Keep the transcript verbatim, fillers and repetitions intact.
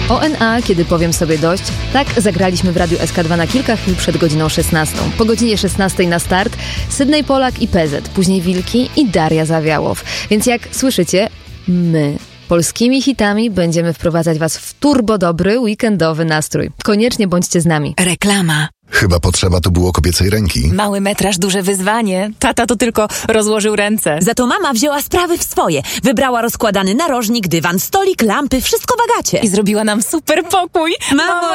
O N A, kiedy powiem sobie dość, tak zagraliśmy w Radiu S K dwa na kilka chwil przed godziną szesnastą. Po godzinie szesnastej na start Sydney Polak i P Z, później Wilki i Daria Zawiałow. Więc jak słyszycie, my polskimi hitami będziemy wprowadzać was w turbo dobry, weekendowy nastrój. Koniecznie bądźcie z nami. Reklama. Chyba potrzeba tu było kobiecej ręki. Mały metraż, duże wyzwanie. Tata to tylko rozłożył ręce. Za to mama wzięła sprawy w swoje. Wybrała rozkładany narożnik, dywan, stolik, lampy, wszystko w Agacie. I zrobiła nam super pokój. Mamo,